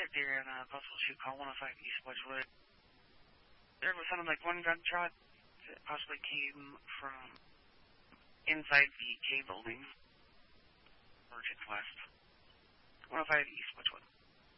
contact area on a possible shoot call 105 East Wedgewood. There was sounded like one gunshot that possibly came from inside the K building. Urgent West. 105 East Wedgewood.